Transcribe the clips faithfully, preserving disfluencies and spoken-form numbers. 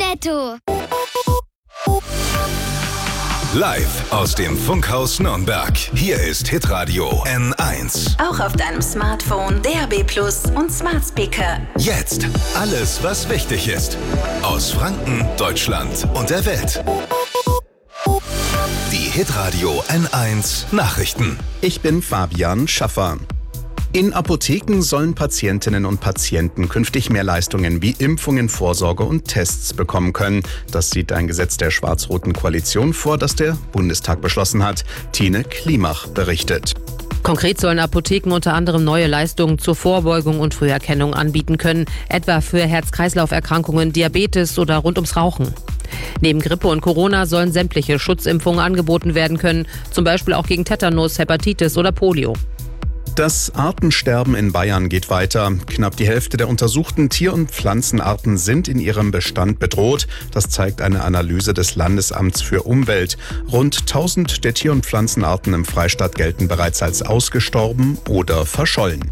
Netto. Live aus dem Funkhaus Nürnberg. Hier ist Hitradio N eins. Auch auf deinem Smartphone, D A B Plus und Smart Speaker. Jetzt alles, was wichtig ist. Aus Franken, Deutschland und der Welt. Die Hitradio N eins Nachrichten. Ich bin Fabian Schaffer. In Apotheken sollen Patientinnen und Patienten künftig mehr Leistungen wie Impfungen, Vorsorge und Tests bekommen können. Das sieht ein Gesetz der schwarz-roten Koalition vor, das der Bundestag beschlossen hat. Tine Klimach berichtet. Konkret sollen Apotheken unter anderem neue Leistungen zur Vorbeugung und Früherkennung anbieten können, etwa für Herz-Kreislauf-Erkrankungen, Diabetes oder rund ums Rauchen. Neben Grippe und Corona sollen sämtliche Schutzimpfungen angeboten werden können, zum Beispiel auch gegen Tetanus, Hepatitis oder Polio. Das Artensterben in Bayern geht weiter. Knapp die Hälfte der untersuchten Tier- und Pflanzenarten sind in ihrem Bestand bedroht. Das zeigt eine Analyse des Landesamts für Umwelt. Rund tausend der Tier- und Pflanzenarten im Freistaat gelten bereits als ausgestorben oder verschollen.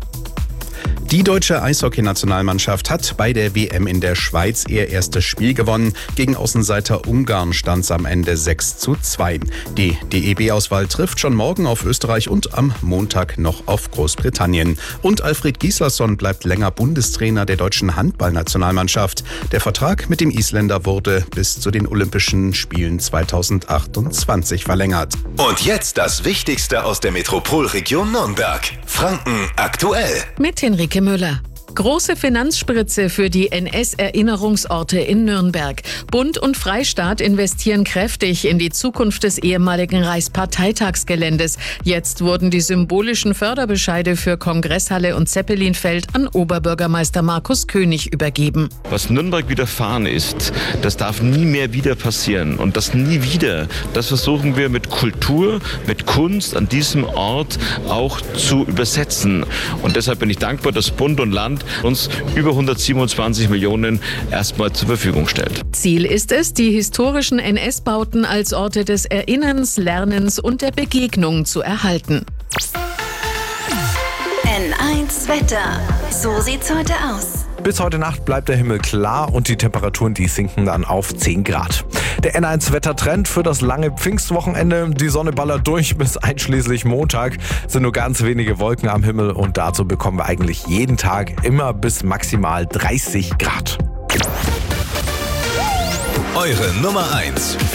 Die deutsche Eishockey-Nationalmannschaft hat bei der W M in der Schweiz ihr erstes Spiel gewonnen. Gegen Außenseiter Ungarn stand es am Ende sechs zu zwei. Die D E B-Auswahl trifft schon morgen auf Österreich und am Montag noch auf Großbritannien. Und Alfred Gislason bleibt länger Bundestrainer der deutschen Handball-Nationalmannschaft. Der Vertrag mit dem Isländer wurde bis zu den Olympischen Spielen zweitausendachtundzwanzig verlängert. Und jetzt das Wichtigste aus der Metropolregion Nürnberg. Franken aktuell. Mit Henrike Müller. Große Finanzspritze für die N S-Erinnerungsorte in Nürnberg. Bund und Freistaat investieren kräftig in die Zukunft des ehemaligen Reichsparteitagsgeländes. Jetzt wurden die symbolischen Förderbescheide für Kongresshalle und Zeppelinfeld an Oberbürgermeister Markus König übergeben. Was Nürnberg widerfahren ist, das darf nie mehr wieder passieren. Und das nie wieder, das versuchen wir mit Kultur, mit Kunst an diesem Ort auch zu übersetzen. Und deshalb bin ich dankbar, dass Bund und Land uns über hundertsiebenundzwanzig Millionen erstmal zur Verfügung stellt. Ziel ist es, die historischen N S-Bauten als Orte des Erinnerns, Lernens und der Begegnung zu erhalten. N eins Wetter. So sieht's heute aus. Bis heute Nacht bleibt der Himmel klar und die Temperaturen, die sinken dann auf zehn Grad. Der N eins Wettertrend für das lange Pfingstwochenende. Die Sonne ballert durch bis einschließlich Montag. Es sind nur ganz wenige Wolken am Himmel und dazu bekommen wir eigentlich jeden Tag immer bis maximal dreißig Grad. Eure Nummer eins für